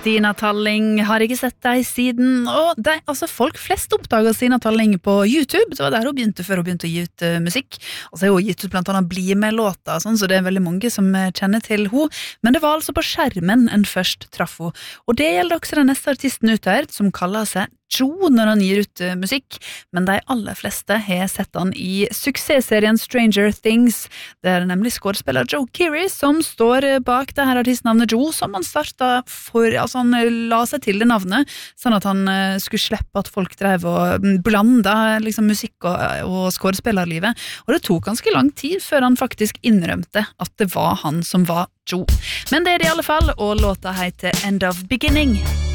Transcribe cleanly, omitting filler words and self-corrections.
Stina Talling har ikke sett deg siden, og folk flest oppdager Stina Talling på YouTube. Det var der hun begynte før hun begynte å gi ut musikk, og så har hun gitt ut blant annet Bli med låta, sånn, så det er veldig mange som kjenner til henne, men det var altså på skjermen en først traff henne, og det gjelder også den neste artisten ut her, som kaller seg Joe når han gir ut musikk, men de aller fleste har sett han i suksessserien Stranger Things. Det er nemlig skuespiller Joe Keery som står bak det her artistnavnet Joe, som han startet for, altså han la seg til det navnet, sånn at han skulle slippe at folk drev og blanda liksom musikk og skuespillerlivet, og det tok ganske lang tid før han faktisk innrømte at det var han som var Joe. Men det er det i alle fall, og låta heter End of Beginning.